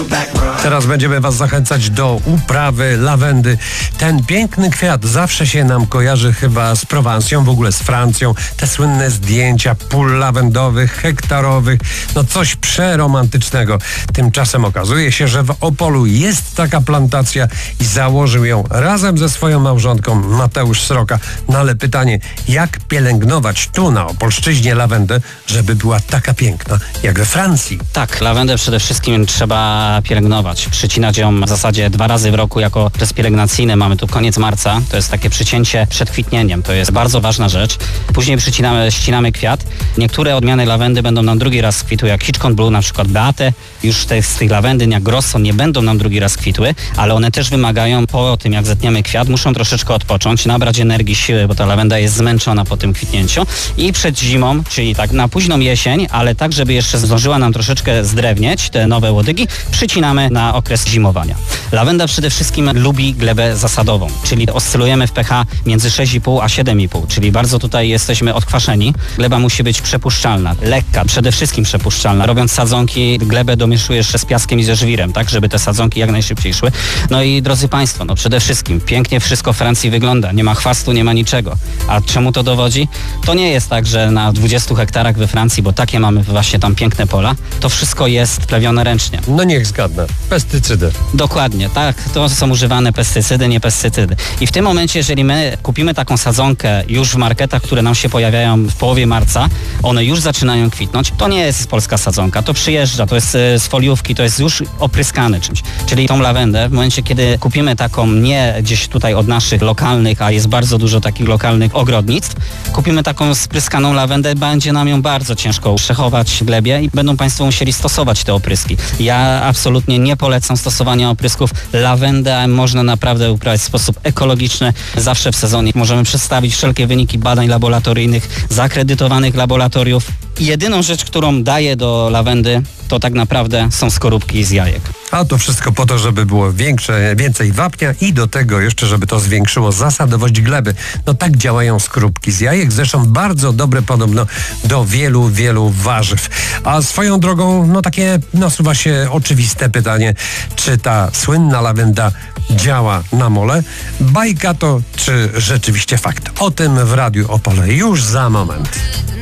Teraz będziemy Was zachęcać do uprawy lawendy. Ten piękny kwiat zawsze się nam kojarzy chyba z Prowansją, w ogóle z Francją. Te słynne zdjęcia pól lawendowych, hektarowych, no coś przeromantycznego. Tymczasem okazuje się, że w Opolu jest taka plantacja i założył ją razem ze swoją małżonką Mateusz Sroka. No ale pytanie, jak pielęgnować tu na Opolszczyźnie lawendę, żeby była taka piękna jak we Francji? Tak, lawendę przede wszystkim trzeba pielęgnować. Przycinać ją w zasadzie 2 razy w roku jako okres pielęgnacyjny. Mamy tu koniec marca. To jest takie przycięcie przed kwitnieniem. To jest bardzo ważna rzecz. Później ścinamy kwiat. Niektóre odmiany lawendy będą nam drugi raz kwitły, jak Hitchcock Blue, na przykład Beate. Już z tych lawendy jak Grosso nie będą nam drugi raz kwitły, ale one też wymagają, po tym jak zetniemy kwiat, muszą troszeczkę odpocząć, nabrać energii, siły, bo ta lawenda jest zmęczona po tym kwitnięciu. I przed zimą, czyli tak na późną jesień, ale tak, żeby jeszcze zdążyła nam troszeczkę zdrewnieć te nowe łodygi, przycinamy na okres zimowania. Lawenda przede wszystkim lubi glebę zasadową, czyli oscylujemy w pH między 6,5 a 7,5, czyli bardzo tutaj jesteśmy odkwaszeni. Gleba musi być przepuszczalna, lekka, przede wszystkim przepuszczalna. Robiąc sadzonki, glebę domieszuję jeszcze z piaskiem i ze żwirem, tak, żeby te sadzonki jak najszybciej szły. No i drodzy Państwo, no przede wszystkim pięknie wszystko w Francji wygląda, nie ma chwastu, nie ma niczego. A czemu to dowodzi? To nie jest tak, że na 20 hektarach we Francji, bo takie mamy właśnie tam piękne pola, to wszystko jest plewione ręcznie. No niech zgadnę. Pestycydy. Dokładnie, tak. To są używane pestycydy, nie pestycydy. I w tym momencie, jeżeli my kupimy taką sadzonkę już w marketach, które nam się pojawiają w połowie marca, one już zaczynają kwitnąć, to nie jest polska sadzonka, to przyjeżdża, to jest z foliówki, to jest już opryskane czymś. Czyli tą lawendę, w momencie, kiedy kupimy taką nie gdzieś tutaj od naszych lokalnych, a jest bardzo dużo takich lokalnych ogrodnictw, kupimy taką spryskaną lawendę, będzie nam ją bardzo ciężko przechować w glebie i będą Państwo musieli stosować te opryski. Ja absolutnie nie polecam stosowania oprysków. Lawendę można naprawdę uprawiać w sposób ekologiczny. Zawsze w sezonie możemy przedstawić wszelkie wyniki badań laboratoryjnych, zakredytowanych laboratoriów. Jedyną rzecz, którą daję do lawendy, to tak naprawdę są skorupki z jajek. A to wszystko po to, żeby było więcej wapnia i do tego jeszcze, żeby to zwiększyło zasadowość gleby. No tak działają skorupki z jajek, zresztą bardzo dobre podobno do wielu warzyw. A swoją drogą, no takie nasuwa się oczywiste pytanie, czy ta słynna lawenda działa na mole? Bajka to, czy rzeczywiście fakt? O tym w Radiu Opole już za moment.